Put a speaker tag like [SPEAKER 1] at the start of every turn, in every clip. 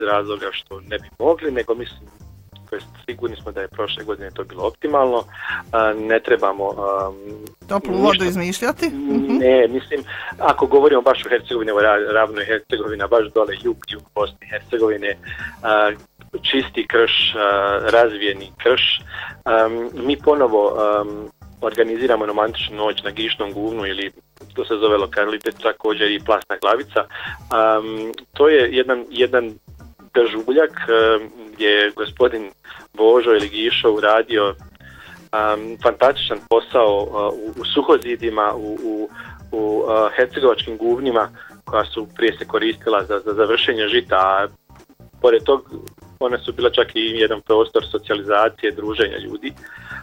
[SPEAKER 1] razloga što ne bi mogli, nego mislim, sigurni smo da je prošle godine to bilo optimalno, ne trebamo
[SPEAKER 2] toplu vodu izmišljati.
[SPEAKER 1] Ne, mislim, ako govorimo baš o Hercegovini, ravno je Hercegovina, baš dole jug Bosne i Hercegovine, čisti krš, razvijeni krš. Mi ponovo organiziramo romantičnu noć na Gišnom guvnu, ili to se zove lokalitet, također i Plasna glavica. To je jedan držuljak gdje je gospodin Božo ili Gišo uradio fantastičan posao u suhozidima, u hercegovačkim guvnima koja su prije se koristila za vršenje žita, a pored tog one su bila čak i jedan prostor socijalizacije, druženja ljudi.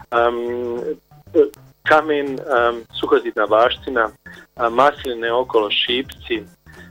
[SPEAKER 1] Kamen, suhozidna baština, masline okolo, šipci,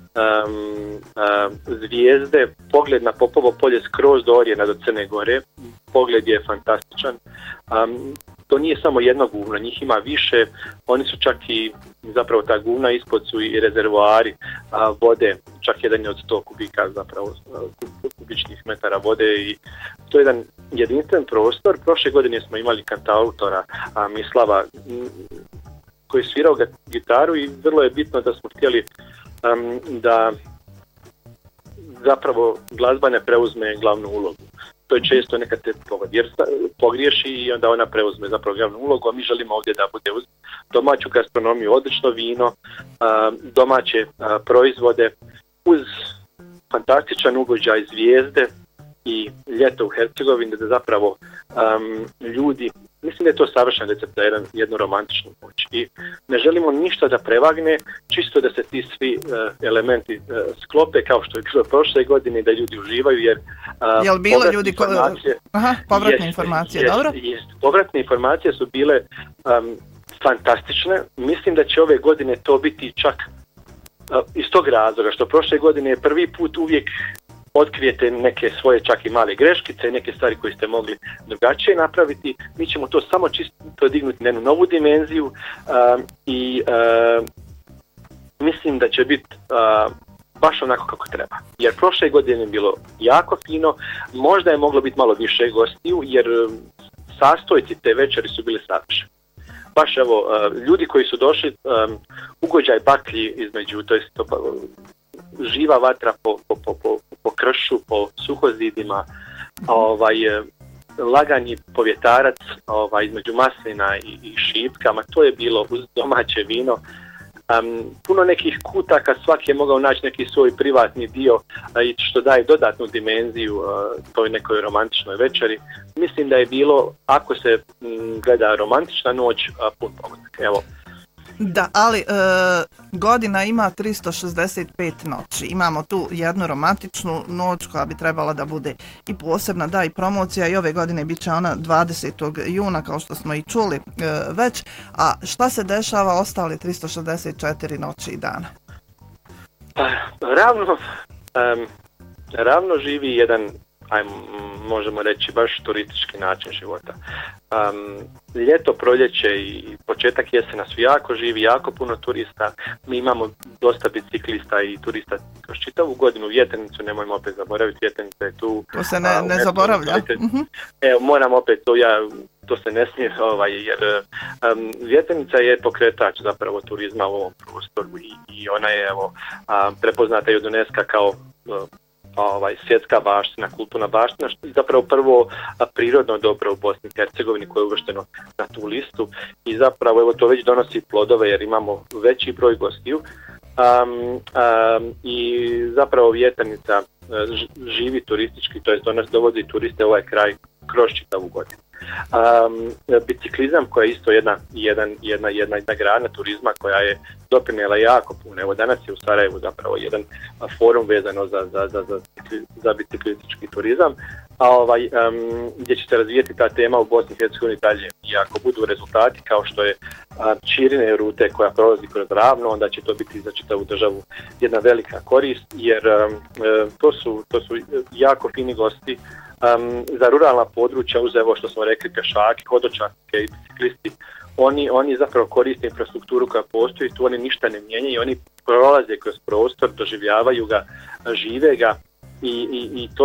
[SPEAKER 1] zvijezde, pogled na Popovo polje skroz do Orjena, do Crne Gore, pogled je fantastičan. To nije samo jedno guvno, njih ima više, oni su čak i, zapravo ta guvna ispod su i rezervoari vode, čak jedan je od 100 kubika zapravo, kubičnih metara vode, i to je jedan jedinstven prostor. Prošle godine smo imali kantautora Mislava koji je svirao gitaru, i vrlo je bitno da smo htjeli da zapravo glazba ne preuzme glavnu ulogu. To je često nekad te pogriješi i onda ona preuzme zapravo glavnu ulogu, a mi želimo ovdje da bude uz domaću gastronomiju, odlično vino, domaće proizvode, uz fantastičan ugođaj, zvijezde i ljeto u Hercegovini, da zapravo ljudi, mislim da je to savršen recept za jednu romantičnu noć. I ne želimo ništa da prevagne, čisto da se ti svi elementi sklope kao što je bilo prošle godine, da ljudi uživaju, jer
[SPEAKER 2] jel bilo ljudi povratne informacije, dobro?
[SPEAKER 1] Povratne informacije su bile fantastične. Mislim da će ove godine to biti čak iz tog razloga što prošle godine je prvi put uvijek otkrijete neke svoje čak i male greškice, neke stvari koje ste mogli drugačije napraviti. Mi ćemo to samo čisto dignuti na jednu novu dimenziju i mislim da će biti baš onako kako treba. Jer prošle godine je bilo jako fino, možda je moglo biti malo više gostiju, jer sastojci te večeri su bili savršeni. Baš evo, ljudi koji su došli, ugođaj baklji između, to jest živa vatra po kršu, po suhozidima, lagani povjetarac između maslina i šipkama, to je bilo uz domaće vino. Puno nekih kutaka, svaki je mogao naći neki svoj privatni dio, što daje dodatnu dimenziju toj nekoj romantičnoj večeri. Mislim da je bilo, ako se gleda romantična noć, pun pogodak. Evo.
[SPEAKER 2] Da, ali godina ima 365 noći. Imamo tu jednu romantičnu noć koja bi trebala da bude i posebna, da, i promocija, i ove godine bit će ona 20. juna kao što smo i čuli već. A šta se dešava ostali 364 noći i dana?
[SPEAKER 1] Ravno živi jedan, možemo reći, baš turistički način života. Ljeto, proljeće i početak jesena su jako živi, jako puno turista. Mi imamo dosta biciklista i turista kroz čitavu godinu. Vjetrnicu nemojmo opet zaboraviti, Vjetrnica je tu.
[SPEAKER 2] To se ne zaboravlja.
[SPEAKER 1] Evo, moram opet to se ne smije, jer Vjetrnica je pokretač zapravo turizma u ovom prostoru i ona je prepoznata i od UNESCO kao svjetska baština, kulturna baština, što je zapravo prvo prirodno dobro u Bosni i Hercegovini koje je uvršteno na tu listu, i zapravo evo to već donosi plodove jer imamo veći broj gostiju i zapravo Vjetrnica živi turistički, to jest ona dovodi turiste u ovaj kraj kroz čitavu godinu. Biciklizam koja je isto jedna grana turizma koja je doprinijela jako puno. Evo danas je u Sarajevu zapravo jedan forum vezano za biciklistički turizam, gdje će se razvijeti ta tema u Bosni i Hercegovini dalje. I ako budu rezultati kao što je Čirine rute koja prolazi kroz Ravno, onda će to biti za čitavu državu jedna velika korist, jer to su jako fini gosti. Za ruralna područja, uz evo što smo rekli, pešaki, hodočake i biciklisti, oni zapravo koriste infrastrukturu koja postoji, tu oni ništa ne mijenjaju, oni prolaze kroz prostor, doživljavaju ga, žive ga i to